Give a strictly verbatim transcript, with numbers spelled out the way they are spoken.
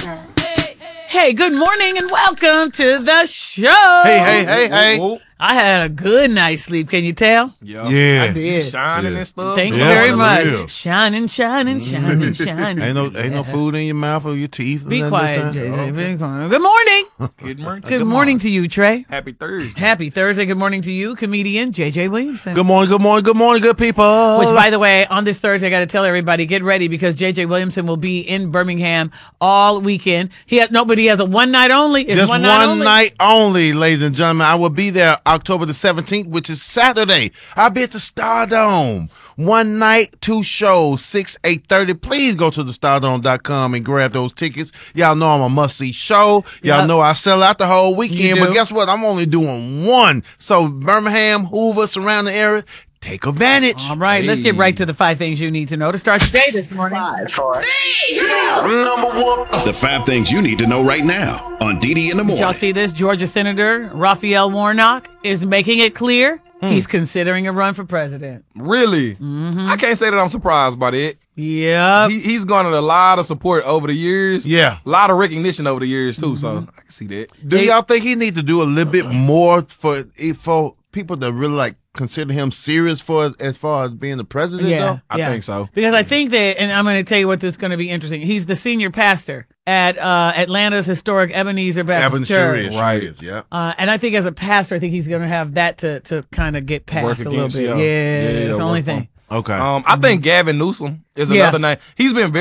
Hey, good morning and welcome to the show. Hey, hey, hey, hey. Whoa, whoa. I had a good night's sleep. Can you tell? Yeah. Yeah. I did. Shining Yeah. and stuff. Thank you Yeah, very for much. real. Shining, shining, shining, shining. Ain't no, ain't no food in your mouth or your teeth. Be nothing quiet, this J time? J. Be quiet. Good morning. Good morning. Good morning to you, Trey. Happy Thursday. Happy Thursday. Good morning to you, comedian J J Williamson. Good morning, good morning, good morning, good people. Which, by the way, on this Thursday, I got to tell everybody, get ready because J J Williamson will be in Birmingham all weekend. He has no, but he has a one night only. It's Just one, one, night, only. night only, ladies and gentlemen. I will be there October the seventeenth, which is Saturday. I'll be at the Stardome. One night, two shows, six, eight thirty. Please go to the stardome dot com and grab those tickets. Y'all know I'm a must-see show. Y'all Yep. know I sell out the whole weekend. You But do. guess what? I'm only doing one. So Birmingham, Hoover, surrounding area, take advantage. All right, let's get right to the five things you need to know to start today this morning. The five things you need to know right now on D D in the Did y'all morning. see this? Georgia Senator Raphael Warnock is making it clear he's considering a run for president. Really? Mm-hmm. I can't say that I'm surprised by that. Yep. He, he's garnered a lot of support over the years. Yeah. A lot of recognition over the years, too. So I can see that. Do They- y'all think he need to do a little bit more for for people that really like consider him serious for as far as being the president? Yeah, though? I yeah. think so. Because I think that, and I'm going to tell you what this is going to be interesting. He's the senior pastor at uh, Atlanta's historic Ebenezer Baptist Evan Church. sure is, Right. sure is, yeah. Uh, and I think as a pastor, I think he's going to have that to, to kind of get past Work a little against, bit. yeah. Yeah, Yeah, it's the work only on- thing. Okay. Um, I think Gavin Newsom is Yeah. another name. He's been very